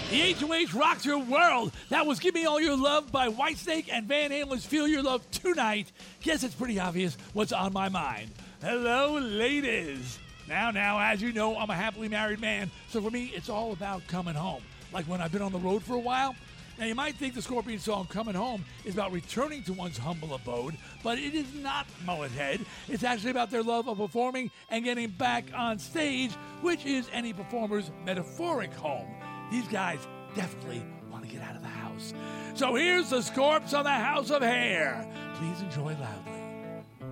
The HOH rocks your world. That was Give Me All Your Love by Whitesnake and Van Halen's Feel Your Love Tonight. Guess it's pretty obvious what's on my mind. Hello, ladies. Now, as you know, I'm a happily married man, so for me, it's all about coming home. Like when I've been on the road for a while. Now, you might think the Scorpions song Coming Home is about returning to one's humble abode, but it is not, Mullet Head. It's actually about their love of performing and getting back on stage, which is any performer's metaphoric home. These guys definitely want to get out of the house. So here's the Scorps on the House of Hair. Please enjoy loudly.